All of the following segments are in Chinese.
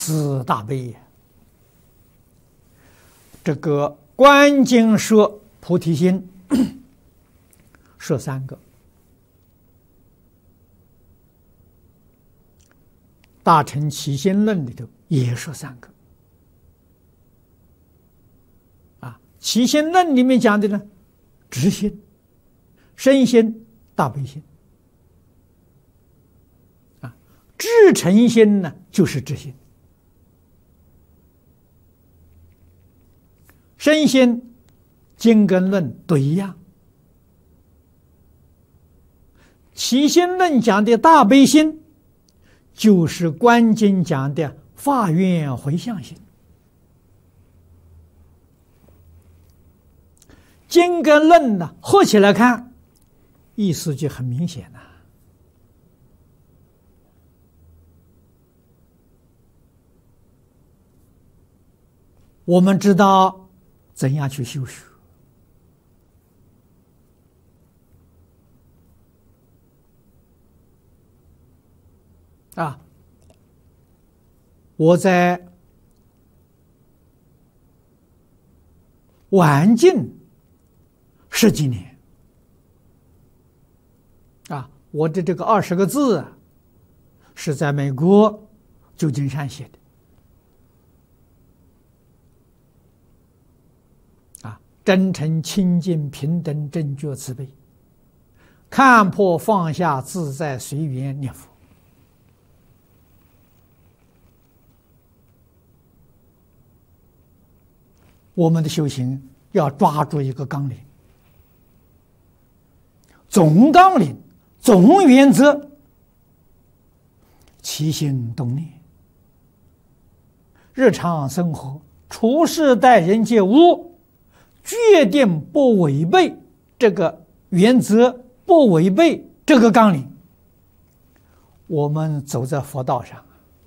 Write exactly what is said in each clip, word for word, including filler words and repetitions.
是大悲也。这个观经说菩提心，说三个。大乘起心论里头也说三个。啊，起心论里面讲的呢，直心、身心、大悲心。啊，至诚心呢就是直心。身心经跟论都一样。起心论讲的大悲心，就是观经讲的发愿回向心。经跟论呢合起来看，意思就很明显了。我们知道怎样去修学啊？我在晚近十几年啊，我的这个二十个字啊，是在美国旧金山写的。真诚清净平等正觉慈悲，看破放下自在随缘念佛。我们的修行要抓住一个纲领，总纲领、总原则，起心动念，日常生活处事待人接物，决定不违背这个原则，不违背这个纲领，我们走在佛道上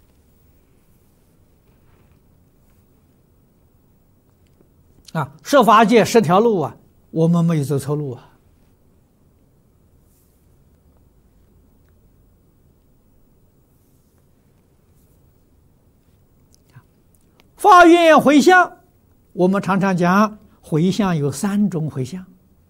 啊！设法界十条路啊，我们没有走错路啊！发愿回向，我们常常讲。回向有三种回向：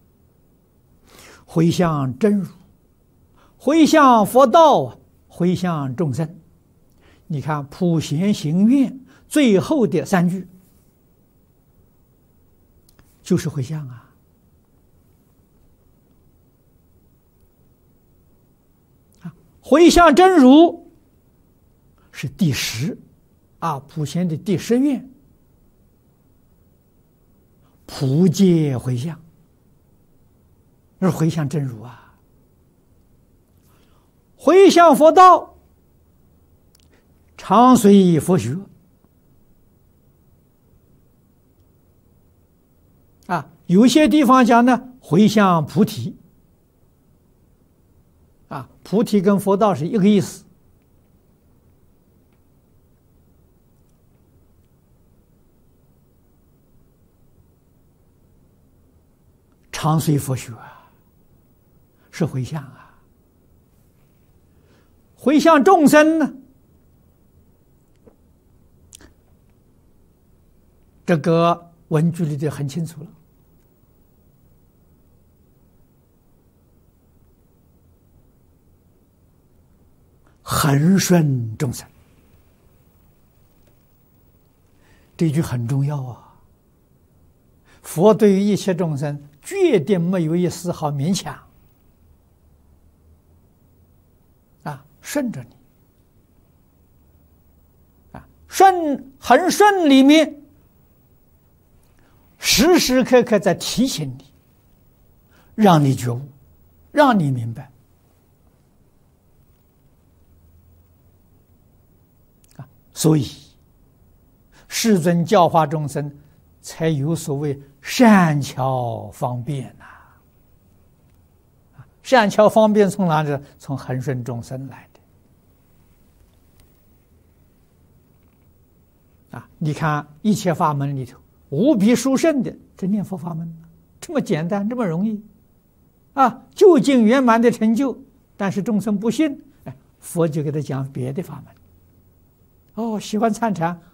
回向真如，回向佛道，回向众生。你看普贤行愿最后的三句就是回向啊！啊，回向真如是第十啊，普贤的第十愿。普皆回向，那是回向真如啊。回向佛道，常随佛学啊。有些地方讲呢，回向菩提啊，菩提跟佛道是一个意思。常随佛学啊，是回向啊。回向众生呢，这个文句里就很清楚了。恒顺众生，这句很重要啊。佛对于一切众生决定没有一丝毫勉强啊，顺着你啊，顺很顺里面时时刻刻在提醒你，让你觉悟，让你明白啊，所以世尊教化众生，才有所谓善巧方便呐、啊！善巧方便从哪里？从恒顺众生来的啊！你看一切法门里头，无比殊胜的这念佛法门，这么简单，这么容易啊！究竟圆满的成就，但是众生不信，哎，佛就给他讲别的法门哦，喜欢参禅，